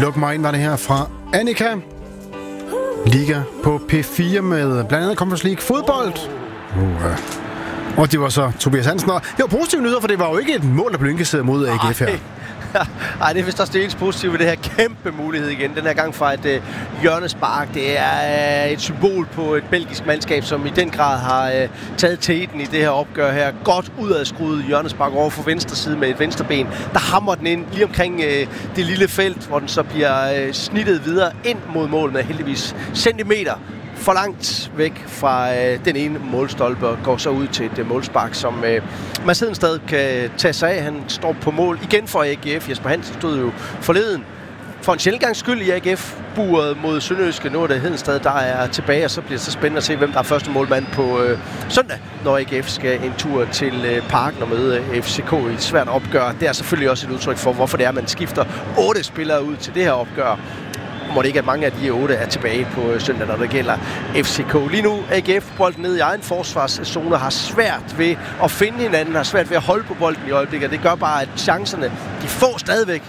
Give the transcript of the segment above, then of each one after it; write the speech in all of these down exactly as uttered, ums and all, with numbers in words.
Luk mig ind var det her fra Annika. Liga på P fire med blandt andet Conference League fodbold. Uh, uh. Og det var så Tobias Hansen. Og det var positive nyheder, for det var jo ikke et mål, der blev indkasseret mod A G F her. Nej, det er vist også det eneste positive ved det her kæmpe mulighed igen. Den her gang fra et øh, hjørnespark. Det er øh, et symbol på et belgisk mandskab, som i den grad har øh, taget teten i det her opgør her. Godt udadskruet hjørnespark over for venstre side med et venstre ben. Der hammer den ind lige omkring øh, det lille felt, hvor den så bliver øh, snittet videre ind mod målet med heldigvis centimeter for langt væk fra øh, den ene målstolpe og går så ud til et øh, målspark, som øh, Mads Hedensted kan tage sig af. Han står på mål igen for A G F. Jesper Hansen stod jo forleden for en sjældent gang skyld i A G F-buret mod Sønderjyske. Nu er det Hedensted, der er tilbage, og så bliver det så spændende at se, hvem der er første målmand på øh, søndag, når A G F skal en tur til øh, Parken og møde F C K i et svært opgør. Det er selvfølgelig også et udtryk for, hvorfor det er, at man skifter otte spillere ud til det her opgør. Må det ikke, at mange af de otte er tilbage på søndag, når det gælder F C K. Lige nu A G F bolden ned i egen forsvarszone, har svært ved at finde hinanden, har svært ved at holde på bolden i øjeblikket. Det gør bare, at chancerne, de får stadigvæk,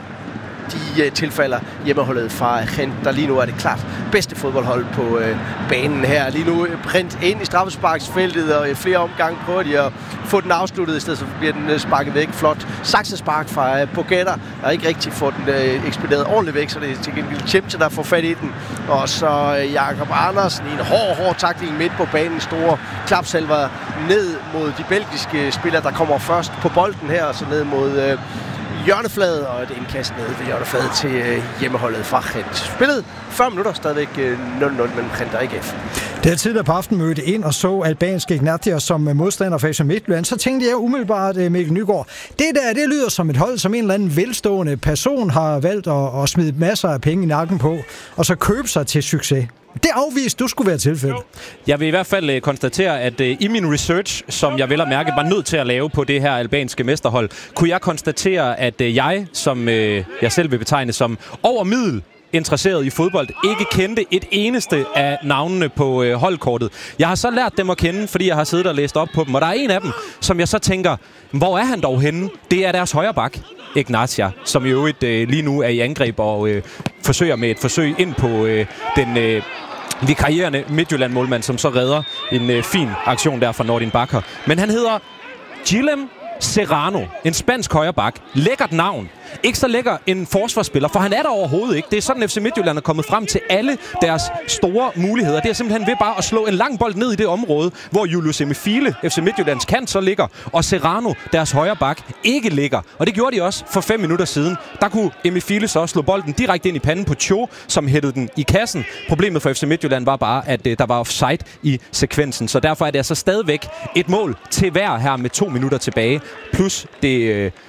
de uh, tilfalder hjemmeholdet fra Gent, der lige nu er det klart bedste fodboldhold på uh, banen her. Lige nu Brent ind i straffesparksfeltet, og i flere omgange prøver de at få den afsluttet, i stedet så bliver den uh, sparket væk. Flot saksespark fra uh, Bogetter, der ikke rigtig får den uh, ekspederet ordentligt væk, så det er til gengæld Tjemse, der får fat i den. Og så uh, Jakob Andersen i en hård, hård tackling midt på banen. Store klapsalver ned mod de belgiske spillere, der kommer først på bolden her, og så ned mod uh, hjørnefladet, og et indkast ned ved hjørnefladet til øh, hjemmeholdet fra Gent. Spillet fyrre minutter, stadigvæk øh, nul nul mellem Gent og A G F. Da jeg tidligere på aftenen mødte ind og så albanske Ignatius som modstander for F C Midtjylland, så tænkte jeg umiddelbart, Mikkel Nygaard, det der, det lyder som et hold, som en eller anden velstående person har valgt at, at smide masser af penge i nakken på, og så købe sig til succes. Det afviste, du skulle være tilfældet. Jeg vil i hvert fald uh, konstatere, at uh, i min research, som jeg vel at mærke var nødt til at lave på det her albanske mesterhold, kunne jeg konstatere, at uh, jeg, som uh, jeg selv vil betegne som over middel interesseret i fodbold, ikke kendte et eneste af navnene på uh, holdkortet. Jeg har så lært dem at kende, fordi jeg har siddet og læst op på dem, og der er en af dem, som jeg så tænker, hvor er han dog henne? Det er deres højre bak, Ignatia, som i øvrigt uh, lige nu er i angreb og uh, forsøger med et forsøg ind på uh, den uh, vikarierende Midtjylland-målmand, som så redder en uh, fin aktion der fra Nordin Bakker. Men han hedder Guillem Serrano, en spansk højreback. Lækkert navn. Ikke så lækker en forsvarsspiller, for han er der overhovedet ikke. Det er sådan, F C Midtjylland er kommet frem til alle deres store muligheder. Det er simpelthen ved bare at slå en lang bold ned i det område, hvor Julius Emifile, F C Midtjyllands kant, så ligger, og Serrano, deres højreback, ikke ligger. Og det gjorde de også for fem minutter siden. Der kunne Emifile så slå bolden direkte ind i panden på Cho, som hættede den i kassen. Problemet for F C Midtjylland var bare, at uh, der var offside i sekvensen. Så derfor er det altså stadigvæk et mål til hver her med to minutter tilbage. Plus det... Uh,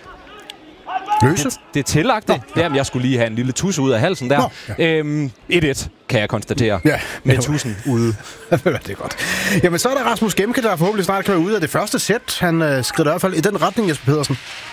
Løse? Det, det er tillagte. Ja. Jamen, jeg skulle lige have en lille tusse ud af halsen der. Nå, ja. øhm, et et, kan jeg konstatere. Ja, med tusen ude. Det er godt. Jamen, så er der Rasmus Gemke, der forhåbentlig snart kan være ude af det første sæt. Han øh, skrider i hvert fald i den retning, Jesper Pedersen.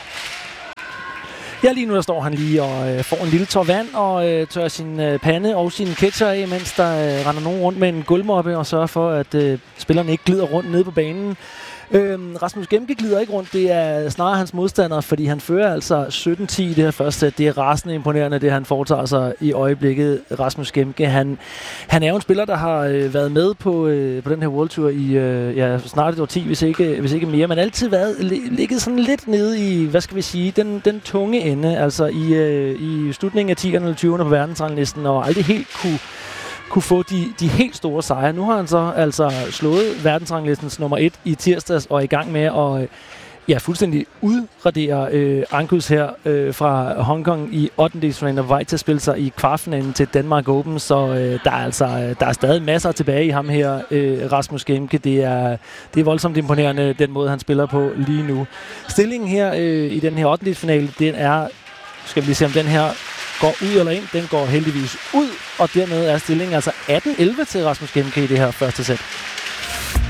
Ja, lige nu der står han lige og øh, får en lille tår vand og øh, tørrer sin øh, pande og sin ketcher af, mens der øh, render nogen rundt med en gulvmoppe og sørger for, at øh, spillerne ikke glider rundt nede på banen. Øhm, Rasmus Gemke glider ikke rundt, det er snarere hans modstander, fordi han fører altså sytten ti i det her første sæt. Det er rasende imponerende, det han foretager sig i øjeblikket, Rasmus Gemke. Han, han er jo en spiller, der har øh, været med på, øh, på den her World Tour i øh, ja, snart et år ti, hvis ikke, hvis ikke mere, men altid været, ligget sådan lidt nede i, hvad skal vi sige, den, den tunge ende, altså i, øh, i slutningen af tierne eller tyverne på verdensranglisten, og aldrig helt kunne kunne få de, de helt store sejre. Nu har han så altså slået verdensranglistens nummer et i tirsdags og er i gang med at ja, fuldstændig udradere øh, Angus her øh, fra Hongkong i ottendedelsfinalen og på vej til at spille sig i kvartfinalen til Danmark Open. Så øh, der er altså der er stadig masser tilbage i ham her, øh, Rasmus Gemke. Det er, det er voldsomt imponerende, den måde han spiller på lige nu. Stillingen her øh, i den her ottendedelsfinale, den er, skal vi lige se om den her går ud eller ind. Den går heldigvis ud, og dermed er stillingen altså atten elleve til Rasmus Gemke i det her første sæt.